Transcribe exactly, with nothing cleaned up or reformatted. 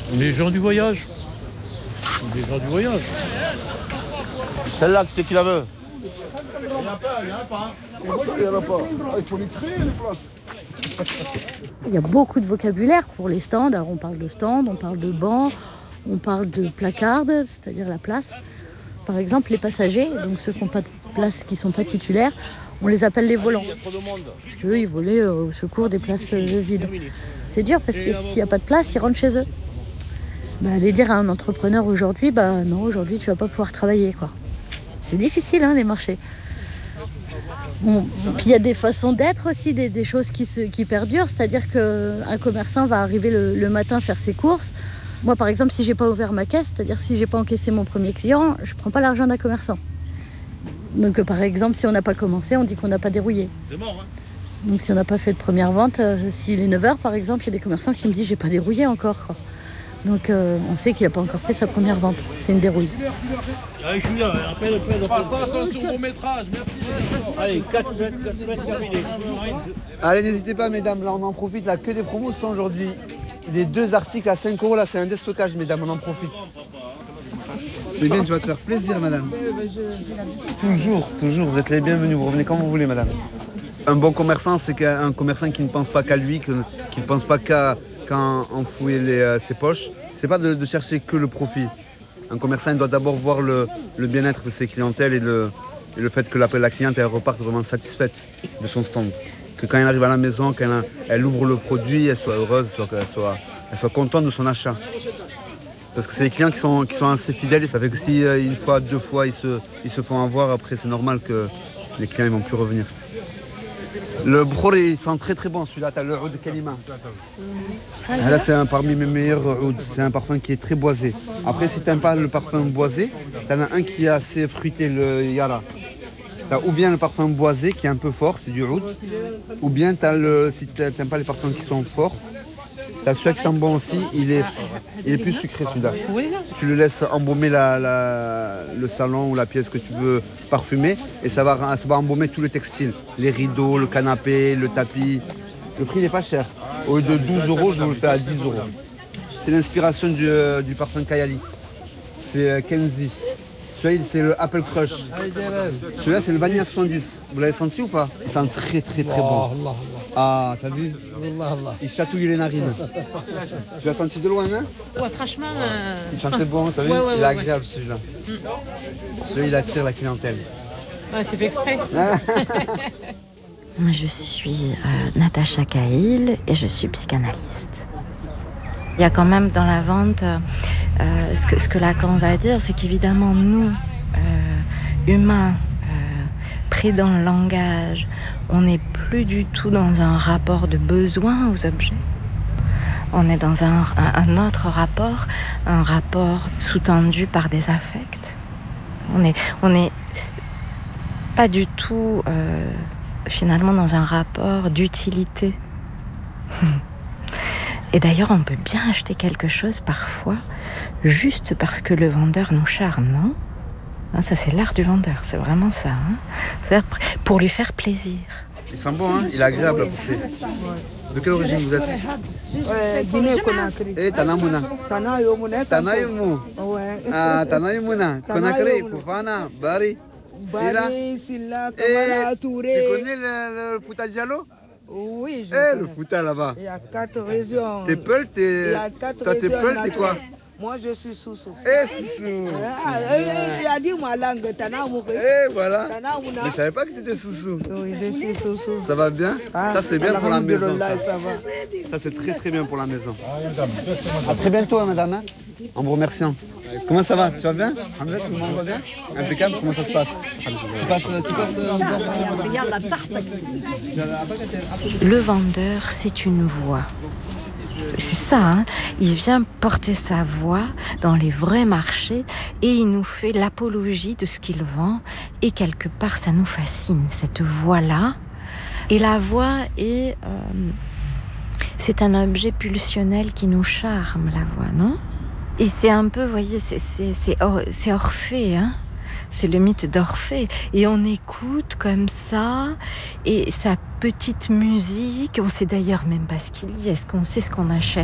On est les gens du voyage. On est les gens du voyage. Celle-là, qui c'est qui la veut? Il n'y en a pas, il n'y en a pas. Comment ça, il n'y en a pas? Ah, il faut les créer, les places. Il y a beaucoup de vocabulaire pour les stands. Alors on parle de stand, on parle de banc, on parle de placarde, c'est-à-dire la place. Par exemple, les passagers, donc ceux qui n'ont pas de place, qui ne sont pas titulaires, on les appelle les volants. Parce qu'eux, ils volaient au secours des places vides. C'est dur parce que s'il n'y a pas de place, ils rentrent chez eux. Bah, aller dire à un entrepreneur aujourd'hui, bah non, aujourd'hui tu vas pas pouvoir travailler, quoi. C'est difficile, hein, les marchés. Bon, puis il y a des façons d'être aussi, des, des choses qui, se, qui perdurent. C'est-à-dire qu'un commerçant va arriver le, le matin faire ses courses. Moi, par exemple, si j'ai pas ouvert ma caisse, c'est-à-dire si j'ai pas encaissé mon premier client, je prends pas l'argent d'un commerçant. Donc, euh, par exemple, si on n'a pas commencé, on dit qu'on n'a pas dérouillé. C'est mort, hein. Donc, si on n'a pas fait de première vente, euh, s'il est neuf heures, par exemple, il y a des commerçants qui me disent j'ai pas dérouillé encore, quoi. Donc euh, on sait qu'il n'a pas encore fait sa première vente. C'est une dérouille. Allez, je suis là, appelle, appelle, appelle. Passation sur mon métrage, merci. Allez, quatre mètres, quatre mètres terminé. Allez, n'hésitez pas, mesdames, là on en profite, là que des promotions aujourd'hui. Les deux articles à cinq euros, là c'est un déstockage, mesdames, on en profite. C'est bien, tu vas te faire plaisir, madame. Toujours, toujours, vous êtes les bienvenus, vous revenez quand vous voulez, madame. Un bon commerçant, c'est un commerçant qui ne pense pas qu'à lui, qui ne pense pas qu'à qu'à enfouir les, euh, ses poches. C'est pas de, de chercher que le profit. Un commerçant il doit d'abord voir le, le bien-être de ses clientèles et le, et le fait que la, la cliente elle reparte vraiment satisfaite de son stand. Que quand elle arrive à la maison, quand elle, elle ouvre le produit, elle soit heureuse, soit, qu'elle soit, elle soit contente de son achat. Parce que c'est des clients qui sont, qui sont assez fidèles et ça fait que si euh, une fois, deux fois ils se, ils se font avoir, après c'est normal que les clients ne vont plus revenir. Le brour, il sent très très bon celui-là, tu as le oud de Kalima. Ah, là c'est un parmi mes meilleurs oud, c'est un parfum qui est très boisé. Après si tu n'aimes pas le parfum boisé, tu en as un qui est assez fruité, le Yara. Tu as ou bien le parfum boisé qui est un peu fort, c'est du oud, ou bien as le, si tu n'aimes pas les parfums qui sont forts, tu as celui qui sent bon aussi, il est, il est plus sucré celui-là. Tu le laisses embaumer la, la, le salon ou la pièce que tu veux parfumer et ça va, ça va embaumer tout le textile. Les rideaux, le canapé, le tapis. Le prix n'est pas cher. Au lieu de douze euros, je vous le fais à dix euros. C'est l'inspiration du, du parfum Kayali. C'est Kenzie. Celui-là, c'est le Apple Crush. Celui-là, c'est le Vanilla soixante-dix. Vous l'avez senti ou pas? Il sent très très très bon. Ah, t'as vu? Il chatouille les narines. Tu l'as senti de loin, hein? Ouais, franchement. Euh... Il sentait bon, t'as vu? Ouais, ouais, il est ouais, agréable ouais. celui-là. Mm. Celui-là, il attire la clientèle. Ouais, c'est fait exprès. Moi, je suis euh, Natacha Cahill et je suis psychanalyste. Il y a quand même dans la vente, euh, ce, que, ce que Lacan va dire, c'est qu'évidemment, nous, euh, humains, euh, pris dans le langage, on n'est plus du tout dans un rapport de besoin aux objets. On est dans un, un, un autre rapport, un rapport sous-tendu par des affects. On est, on est pas du tout, euh, finalement, dans un rapport d'utilité. Et d'ailleurs, on peut bien acheter quelque chose parfois juste parce que le vendeur nous charme, non? Hein, ça, c'est l'art du vendeur, c'est vraiment ça. Hein, c'est-à-dire pour lui faire plaisir. Il sent bon, hein? Il est agréable à porter. De quelle origine vous êtes? Guinée-Conakry. Eh, Tanamouna. Tanayomouna. Tanayoumou. Ouais. Ah, Tanayomouna. Conakry, Fofana, Bari. Bari, Silla, Eh, Kamara, tu Touré. connais le, le Fouta Diallo? Oui, je Eh, connais. le Fouta là-bas. Il y a quatre régions. T'es Peul, Il t'es... y a quatre Toi, t'es régions Peul, t'es quoi? naturelles. Moi, je suis Soussou. Eh, Soussou. Ah, euh, tu as dit ma langue, Tanamouré. Eh, voilà. Tanamouna. Mais je savais pas que t'étais Soussou. Oui, je suis Soussou. Ça va bien? Ah, Ça, c'est bien pour la maison. alhamdoulilah, Ça, ça va. ça c'est très très bien pour la maison. À très bientôt, hein, madame. Hein, en vous remerciant. Comment ça va? Tu vas bien? Alhamdoulilah, tout le monde va bien? Impeccable, comment ça se passe? Tu passes, tu passes euh, Le vendeur, c'est une voix. C'est ça, hein. Il vient porter sa voix dans les vrais marchés et il nous fait l'apologie de ce qu'il vend et quelque part ça nous fascine, cette voix-là. Et la voix est... Euh, c'est un objet pulsionnel qui nous charme, la voix, non? Et c'est un peu, vous voyez, c'est, c'est, c'est, Or, c'est Orphée, hein. C'est le mythe d'Orphée. Et on écoute comme ça, et sa petite musique, on sait d'ailleurs même pas ce qu'il dit, est-ce qu'on sait ce qu'on achète?